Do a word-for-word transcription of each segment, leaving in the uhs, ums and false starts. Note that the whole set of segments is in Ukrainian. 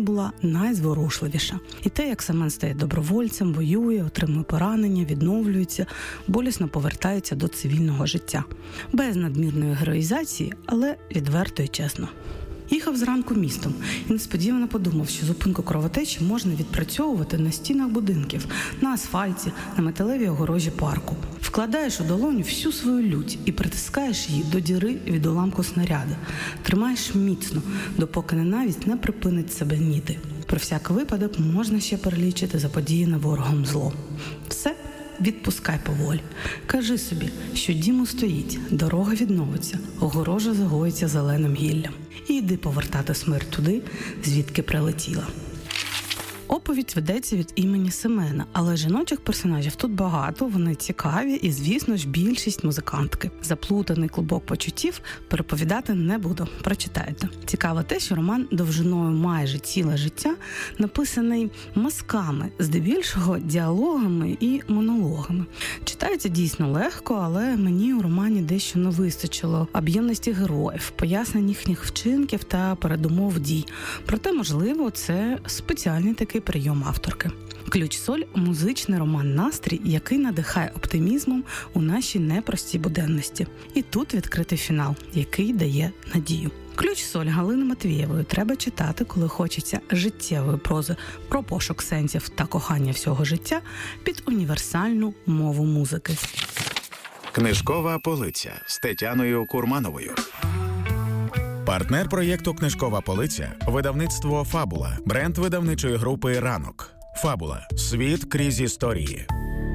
була найзворушливіша. І те, як Семен стає добровольцем, воює, отримує поранення, відновлюється, болісно повертається до цивільного життя. Без надмірної героїзації, але відверто і чесно. Їхав зранку містом і несподівано подумав, що зупинку кровотечі можна відпрацьовувати на стінах будинків, на асфальті, на металевій огорожі парку. Вкладаєш у долоню всю свою лють і притискаєш її до діри від уламку снаряда. Тримаєш міцно, допоки ненависть не припинить себе ніти. Про всяк випадок можна ще перелічити заподіяне ворогом зло. Все, відпускай поволі. Кажи собі, що дім устоїть, дорога відновиться, огорожа загоїться зеленим гіллям. І йди повертати смерть туди, звідки прилетіла. Оповідь ведеться від імені Семена, але жіночих персонажів тут багато, вони цікаві і, звісно ж, більшість музикантки. Заплутаний клубок почуттів переповідати не буду, прочитайте. Цікаво те, що роман довжиною майже ціле життя написаний мазками, здебільшого діалогами і монологами. Читається дійсно легко, але мені у романі дещо не вистачило об'ємності героїв, пояснень їхніх вчинків та передумов дій. Проте, можливо, це спеціальний такий прийом авторки. «Ключ-соль» – музичний роман-настрій, який надихає оптимізмом у нашій непростій буденності. І тут відкритий фінал, який дає надію. «Ключ-соль» Галини Матвієвої треба читати, коли хочеться життєвої прози про пошук сенсів та кохання всього життя під універсальну мову музики. Книжкова полиця з Тетяною Курмановою. Партнер проєкту «Книжкова полиця» – видавництво «Фабула», бренд видавничої групи «Ранок». «Фабула» – світ крізь історії.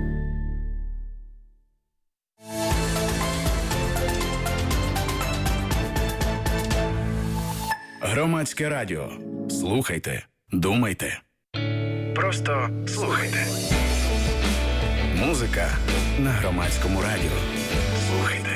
Громадське радіо. Слухайте, думайте. Просто слухайте. Музика на Громадському радіо. Слухайте.